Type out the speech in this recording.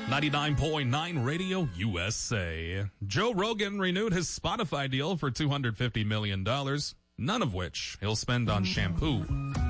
99.9 Radio USA. Joe Rogan renewed his Spotify deal for $250 million, none of which he'll spend on shampoo.